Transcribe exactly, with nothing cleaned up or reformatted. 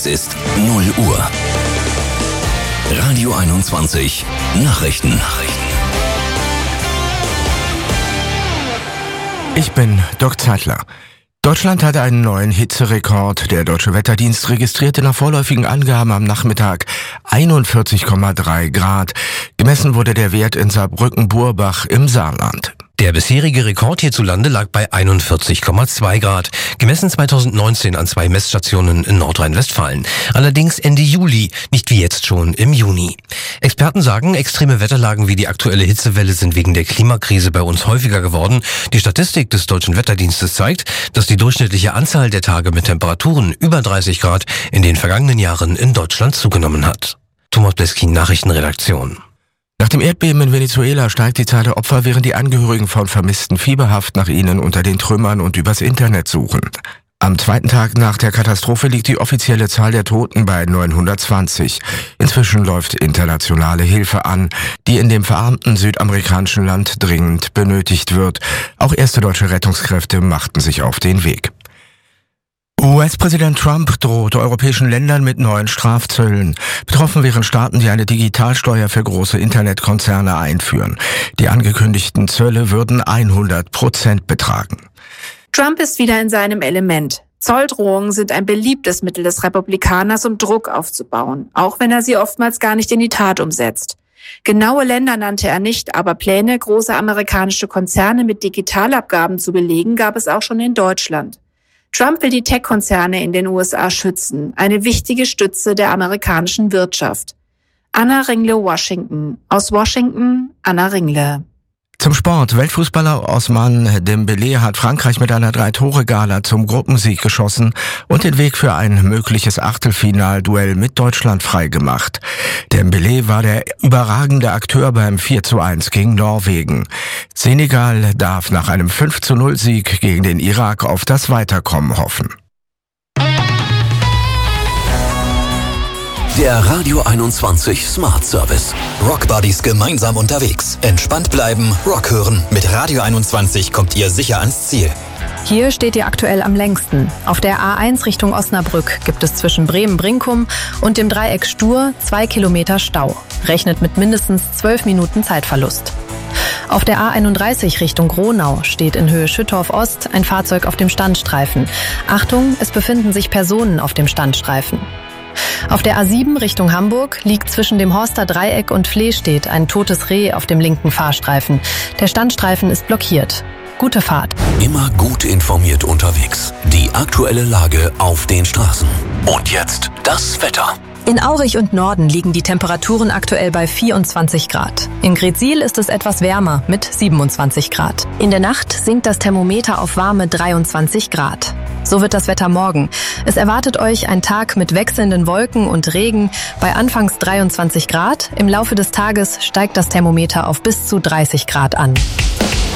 Es ist null Uhr. Radio einundzwanzig Nachrichten. Ich bin Dirk Zeitler. Deutschland hatte einen neuen Hitzerekord. Der Deutsche Wetterdienst registrierte nach vorläufigen Angaben am Nachmittag einundvierzig Komma drei Grad. Gemessen wurde der Wert in Saarbrücken-Burbach im Saarland. Der bisherige Rekord hierzulande lag bei einundvierzig Komma zwei Grad, gemessen zweitausendneunzehn an zwei Messstationen in Nordrhein-Westfalen. Allerdings Ende Juli, nicht wie jetzt schon im Juni. Experten sagen, extreme Wetterlagen wie die aktuelle Hitzewelle sind wegen der Klimakrise bei uns häufiger geworden. Die Statistik des Deutschen Wetterdienstes zeigt, dass die durchschnittliche Anzahl der Tage mit Temperaturen über dreißig Grad in den vergangenen Jahren in Deutschland zugenommen hat. Thomas Bleskin, Nachrichtenredaktion. Nach dem Erdbeben in Venezuela steigt die Zahl der Opfer, während die Angehörigen von Vermissten fieberhaft nach ihnen unter den Trümmern und übers Internet suchen. Am zweiten Tag nach der Katastrophe liegt die offizielle Zahl der Toten bei neunhundertzwanzig. Inzwischen läuft internationale Hilfe an, die in dem verarmten südamerikanischen Land dringend benötigt wird. Auch erste deutsche Rettungskräfte machten sich auf den Weg. U S-Präsident Trump droht europäischen Ländern mit neuen Strafzöllen. Betroffen wären Staaten, die eine Digitalsteuer für große Internetkonzerne einführen. Die angekündigten Zölle würden hundert Prozent betragen. Trump ist wieder in seinem Element. Zolldrohungen sind ein beliebtes Mittel des Republikaners, um Druck aufzubauen, auch wenn er sie oftmals gar nicht in die Tat umsetzt. Genaue Länder nannte er nicht, aber Pläne, große amerikanische Konzerne mit Digitalabgaben zu belegen, gab es auch schon in Deutschland. Trump will die Tech-Konzerne in den U S A schützen, eine wichtige Stütze der amerikanischen Wirtschaft. Anna Ringle, Washington. Aus Washington, Anna Ringle. Zum Sport. Weltfußballer Ousmane Dembélé hat Frankreich mit einer Drei-Tore-Gala zum Gruppensieg geschossen und den Weg für ein mögliches Achtelfinalduell mit Deutschland freigemacht. Dembélé war der überragende Akteur beim vier zu eins gegen Norwegen. Senegal darf nach einem fünf zu null Sieg gegen den Irak auf das Weiterkommen hoffen. Der Radio einundzwanzig Smart Service. Rockbuddies gemeinsam unterwegs. Entspannt bleiben, Rock hören. Mit Radio einundzwanzig kommt ihr sicher ans Ziel. Hier steht ihr aktuell am längsten. Auf der A eins Richtung Osnabrück gibt es zwischen Bremen-Brinkum und dem Dreieck Stur zwei Kilometer Stau. Rechnet mit mindestens zwölf Minuten Zeitverlust. Auf der A einunddreißig Richtung Gronau steht in Höhe Schüttorf Ost ein Fahrzeug auf dem Standstreifen. Achtung, es befinden sich Personen auf dem Standstreifen. Auf der A sieben Richtung Hamburg liegt zwischen dem Horster Dreieck und Flehstedt ein totes Reh auf dem linken Fahrstreifen. Der Standstreifen ist blockiert. Gute Fahrt. Immer gut informiert unterwegs. Die aktuelle Lage auf den Straßen. Und jetzt das Wetter. In Aurich und Norden liegen die Temperaturen aktuell bei vierundzwanzig Grad. In Gretzil ist es etwas wärmer mit siebenundzwanzig Grad. In der Nacht sinkt das Thermometer auf warme dreiundzwanzig Grad. So wird das Wetter morgen. Es erwartet euch ein Tag mit wechselnden Wolken und Regen bei anfangs dreiundzwanzig Grad. Im Laufe des Tages steigt das Thermometer auf bis zu dreißig Grad an.